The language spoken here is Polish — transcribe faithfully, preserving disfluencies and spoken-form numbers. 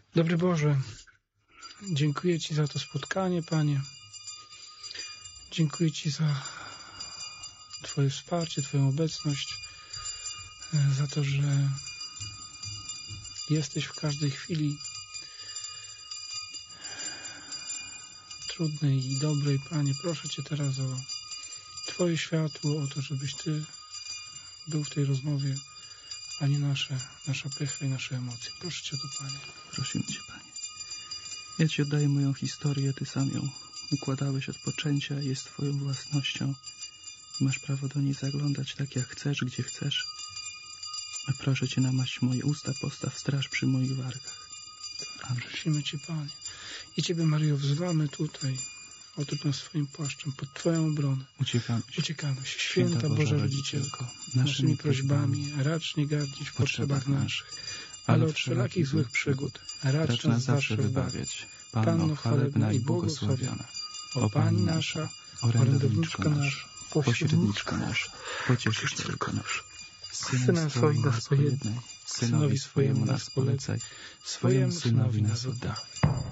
Dobry Boże, dziękuję Ci za to spotkanie, Panie. Dziękuję Ci za Twoje wsparcie, Twoją obecność, za to, że jesteś w każdej chwili trudnej i dobrej, Panie. Proszę Cię teraz o Twoje światło, o to, żebyś Ty był w tej rozmowie, a nie nasze, nasza pycha i nasze emocje. Proszę Cię o to, Panie. Prosimy Cię, Panie. Ja Ci oddaję moją historię, Ty sam ją układałeś od poczęcia, jest Twoją własnością. Masz prawo do niej zaglądać tak, jak chcesz, gdzie chcesz. A proszę Cię, namaść moje usta, postaw straż przy moich wargach. Amen. Prosimy Cię, Panie. I Ciebie, Maryjo, wzywamy tutaj. Otocz nas swoim płaszczem, pod Twoją obronę. Uciekamy się. Uciekamy się. Święta, Święta Boża Rodzicielko, naszymi prośbami racz nie gardzić w potrzebach naszych, ale od wszelakich złych przygód racz nas zawsze wybawiać. Panno chwalebna i błogosławiona, o Pani nasza, orędowniczka nasza, pośredniczka nasza, pocieszycielko nasza, Synem swoim nas pojednaj, Synowi swojemu nas polecaj, swojemu Synowi nas oddawaj.